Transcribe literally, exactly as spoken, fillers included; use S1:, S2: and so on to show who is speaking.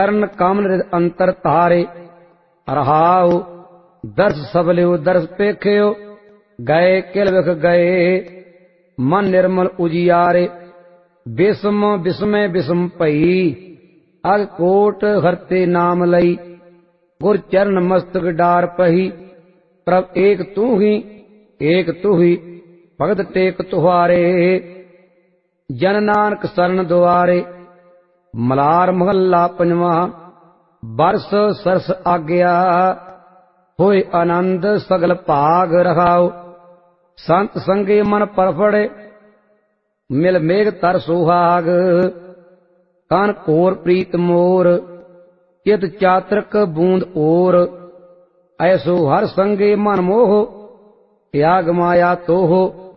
S1: ਕਰਨ ਕਾਮਨ ਰਿਦ ਅੰਤਰ ਧਾਰੇ। ਰਹਾਉ ਦਰਸ ਸਬਲਿਓ ਦਰਸ ਪੇਖਿਓ, ਗਏ ਕਿਲ ਵਿਖ ਗਏ ਮਨ ਨਿਰਮਲ ਉਜਿਆਰੇ। ਬਿਸਮ ਬਿਸਮੈ ਬਿਸਮ ਭਈ, ਅਗ ਕੋਟ ਹਰਤੇ ਨਾਮ ਲਈ। ਗੁਰ ਚਰਨ ਮਸਤਕ ਡਾਰ ਪਹੀ, ਪ੍ਰਭ ਏਕ ਤੂ ਹੀ ਏਕ ਤੂ ਹੀ ਭਗਤ ਟੇਕ ਤੁਹਾਰੇ। ਜਨ ਨਾਨਕ ਸਰਨ ਦੁਆਰੇ। ਮਲਾਰ ਮਹੱਲਾ ਪੰਜਵਾਂ। ਬਰਸ ਸਰਸ ਆਗਿਆ, ਹੋਏ ਆਨੰਦ ਸਗਲ ਭਾਗ ਰਹਾਉ। ਸੰਤ ਸੰਗੇ ਮਨ ਪਰਫੜੇ, ਮਿਲ ਮੇਘ ਤਰ ਸੁਹਾਗ। ਕਨ ਘੋਰ ਪ੍ਰੀਤ ਮੋਰ, ਚਿਤ ਚਾਤਰਕ ਬੂੰਦ ਓਰ। ਐਸੋ ਹਰ ਸੰਗੇ ਮਨ ਮੋਹ, ਤਿਆਗ ਮਾਇਆ ਤੋਹ।